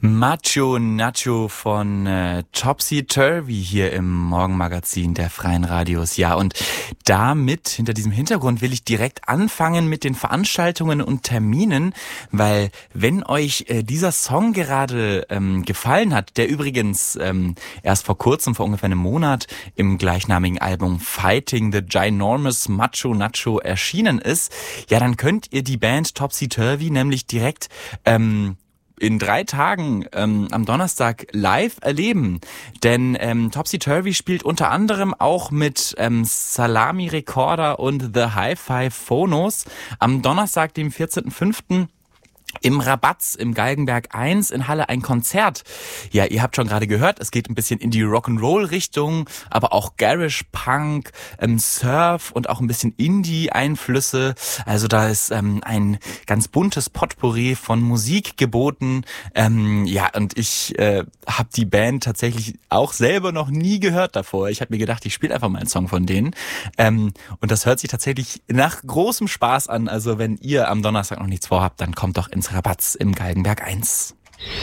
Macho Nacho von Topsy Turvy hier im Morgenmagazin der Freien Radios. Ja, und damit, hinter diesem Hintergrund, will ich direkt anfangen mit den Veranstaltungen und Terminen, weil wenn euch dieser Song gerade gefallen hat, der übrigens erst vor kurzem, vor ungefähr einem Monat, im gleichnamigen Album Fighting the Ginormous Macho Nacho erschienen ist, ja, dann könnt ihr die Band Topsy Turvy nämlich direkt in 3 Tagen am Donnerstag live erleben. Denn Topsy Turvy spielt unter anderem auch mit Salami Recorder und The Hi-Fi Phonos am Donnerstag, dem 14.05. im Rabatz im Galgenberg 1 in Halle ein Konzert. Ja, ihr habt schon gerade gehört, es geht ein bisschen in die Rock'n'Roll-Richtung, aber auch Garage, Punk, Surf und auch ein bisschen Indie-Einflüsse. Also da ist ein ganz buntes Potpourri von Musik geboten. Ja, und ich habe die Band tatsächlich auch selber noch nie gehört davor. Ich habe mir gedacht, ich spiele einfach mal einen Song von denen. Und das hört sich tatsächlich nach großem Spaß an. Also wenn ihr am Donnerstag noch nichts vorhabt, dann kommt doch ins Rabatz im Galgenberg 1.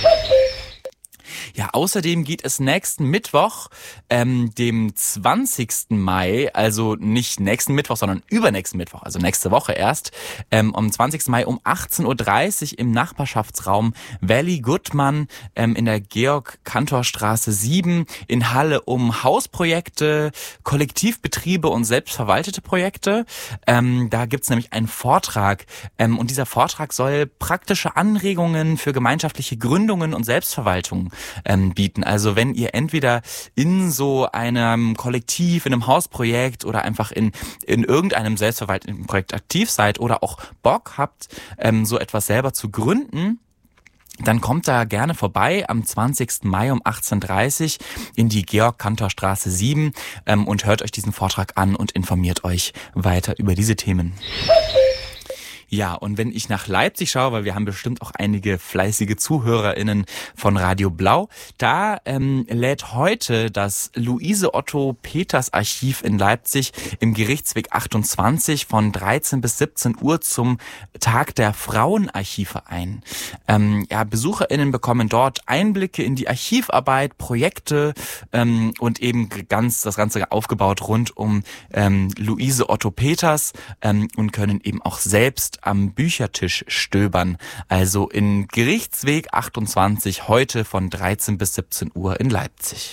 Ja, außerdem geht es nächsten Mittwoch, dem 20. Mai, also nicht nächsten Mittwoch, sondern übernächsten Mittwoch, also nächste Woche erst, am 20. Mai um 18.30 Uhr im Nachbarschaftsraum Valley Goodman in der Georg-Cantor-Straße 7 in Halle um Hausprojekte, Kollektivbetriebe und selbstverwaltete Projekte. Da gibt's nämlich einen Vortrag und dieser Vortrag soll praktische Anregungen für gemeinschaftliche Gründungen und Selbstverwaltung bieten. Also wenn ihr entweder in so einem Kollektiv, in einem Hausprojekt oder einfach in irgendeinem selbstverwalteten Projekt aktiv seid oder auch Bock habt, so etwas selber zu gründen, dann kommt da gerne vorbei am 20. Mai um 18.30 Uhr in die Georg-Cantor-Straße 7 und hört euch diesen Vortrag an und informiert euch weiter über diese Themen. Ja, und wenn ich nach Leipzig schaue, weil wir haben bestimmt auch einige fleißige ZuhörerInnen von Radio Blau, da lädt heute das Luise Otto Peters Archiv in Leipzig im Gerichtsweg 28 von 13 bis 17 Uhr zum Tag der Frauenarchive ein. Ja, BesucherInnen bekommen dort Einblicke in die Archivarbeit, Projekte und eben das Ganze aufgebaut rund um Luise Otto Peters und können eben auch selbst am Büchertisch stöbern. Also in Gerichtsweg 28 heute von 13 bis 17 Uhr in Leipzig.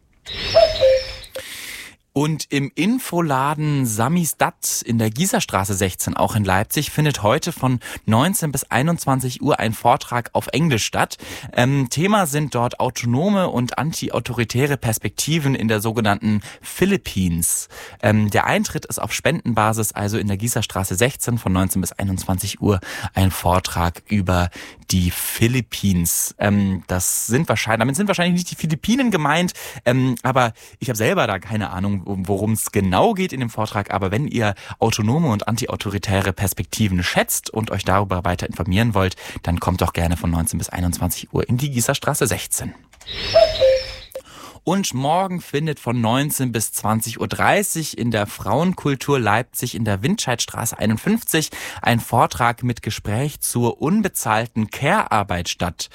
Und im Infoladen Samisdat in der Gießerstraße 16, auch in Leipzig, findet heute von 19 bis 21 Uhr ein Vortrag auf Englisch statt. Thema sind dort autonome und anti-autoritäre Perspektiven in der sogenannten Philippines. Der Eintritt ist auf Spendenbasis, also in der Gießerstraße 16 von 19 bis 21 Uhr ein Vortrag über die Philippines. Damit sind wahrscheinlich nicht die Philippinen gemeint, aber ich habe selber da keine Ahnung, worum es genau geht in dem Vortrag. Aber wenn ihr autonome und antiautoritäre Perspektiven schätzt und euch darüber weiter informieren wollt, dann kommt doch gerne von 19 bis 21 Uhr in die Gießerstraße 16. Und morgen findet von 19 bis 20.30 Uhr in der Frauenkultur Leipzig in der Windscheidstraße 51 ein Vortrag mit Gespräch zur unbezahlten Care-Arbeit statt.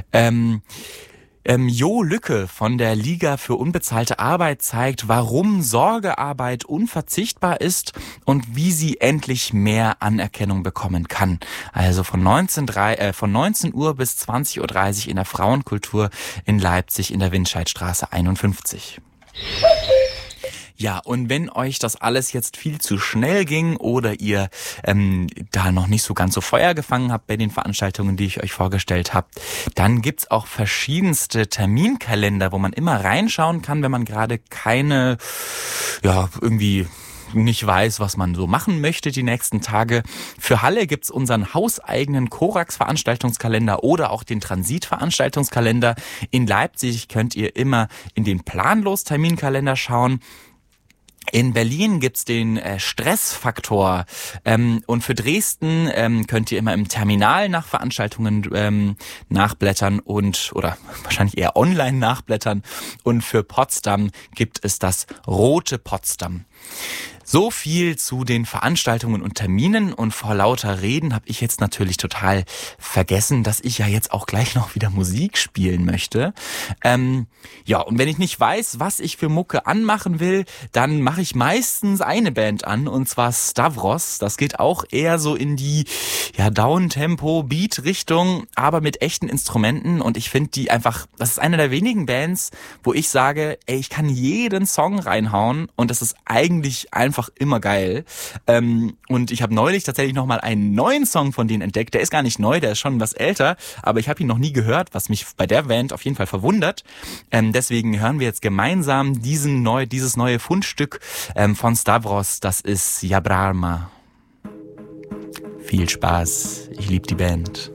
Jo Lücke von der Liga für unbezahlte Arbeit zeigt, warum Sorgearbeit unverzichtbar ist und wie sie endlich mehr Anerkennung bekommen kann. Also von 19 Uhr bis 20.30 Uhr in der Frauenkultur in Leipzig in der Windscheidstraße 51. Ja, und wenn euch das alles jetzt viel zu schnell ging oder ihr da noch nicht so ganz so Feuer gefangen habt bei den Veranstaltungen, die ich euch vorgestellt habe, dann gibt's auch verschiedenste Terminkalender, wo man immer reinschauen kann, wenn man gerade irgendwie nicht weiß, was man so machen möchte die nächsten Tage. Für Halle gibt's unseren hauseigenen Korax-Veranstaltungskalender oder auch den Transit-Veranstaltungskalender. In Leipzig könnt ihr immer in den Planlos-Terminkalender schauen. In Berlin gibt's den Stressfaktor und für Dresden könnt ihr immer im Terminal nach Veranstaltungen nachblättern oder wahrscheinlich eher online nachblättern. Und für Potsdam gibt es das Rote Potsdam. So viel zu den Veranstaltungen und Terminen, und vor lauter Reden habe ich jetzt natürlich total vergessen, dass ich ja jetzt auch gleich noch wieder Musik spielen möchte. Ja, und wenn ich nicht weiß, was ich für Mucke anmachen will, dann mache ich meistens eine Band an, und zwar Stavros. Das geht auch eher so in die Downtempo-Beat-Richtung, aber mit echten Instrumenten, und ich finde die einfach, das ist eine der wenigen Bands, wo ich sage, ey, ich kann jeden Song reinhauen und das ist eigentlich einfach immer geil. Und ich habe neulich tatsächlich nochmal einen neuen Song von denen entdeckt. Der ist gar nicht neu, der ist schon was älter, aber ich habe ihn noch nie gehört, was mich bei der Band auf jeden Fall verwundert. Deswegen hören wir jetzt gemeinsam dieses neue Fundstück von Stavros. Das ist Yabrarma. Viel Spaß, ich liebe die Band.